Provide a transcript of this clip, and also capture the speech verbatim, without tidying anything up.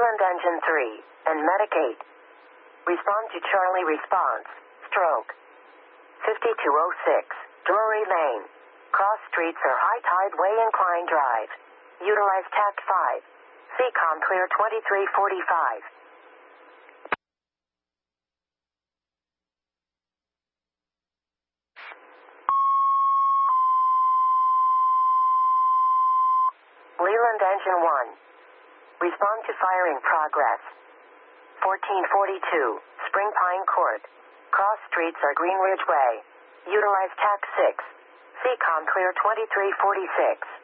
Leland Engine three, and Medic eight. Respond to Charlie response, stroke. fifty-two oh six, Drury Lane. Cross streets or High Tide Way Incline Drive. Utilize T A C five. C COM clear twenty-three forty-five. Leland Engine one. Respond to firing progress. fourteen forty-two, Spring Pine Court. Cross streets are Green Ridge Way. Utilize T A C six. C COM clear twenty-three forty-six.